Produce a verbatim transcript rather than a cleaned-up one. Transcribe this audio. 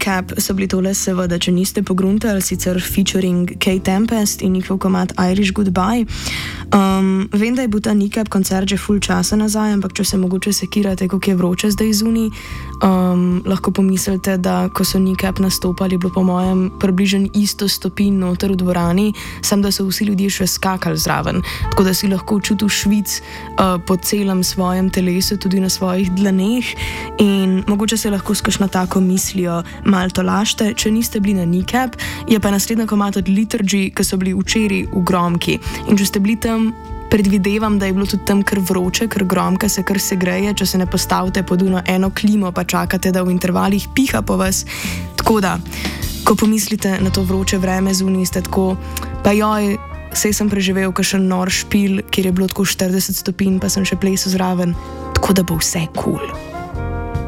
Kneecap so bili tole seveda, če niste pogruntali, sicer featuring K-Tempest in njihov komad Irish Goodbye. Um, vem, da je bil ta Kneecap koncert že full časa nazaj, ampak če se mogoče sekirate, kako je vroče zdaj zunaj, um, lahko pomislite, da ko so Kneecap nastopali, je bilo po mojem približno isto stopinj noter v dvorani, sem da so vsi ljudje še skakali zraven, tako da si lahko čutil švic uh, po celem svojem telesu, tudi na svojih dlaneh, in mogoče se lahko s kakšno tako mislijo malo tolažite, če niste bili na Kneecap, je pa naslednja komad od Liturgy, ki so bili včeraj v Gromki. In če ste bili tam, predvidevam, da je bilo tudi tam kar vroče, ker Gromka se kar segreje, če se ne postavite pod uno eno klimo, pa čakate, da v intervalih piha po vas. Tako da, ko pomislite na to vroče vreme zunaj, ste tako, pa joj, sej sem preživel kakšen nor špil, kjer je bilo tako štirideset stopinj, pa sem še plesal zraven, tako da bo vse cool.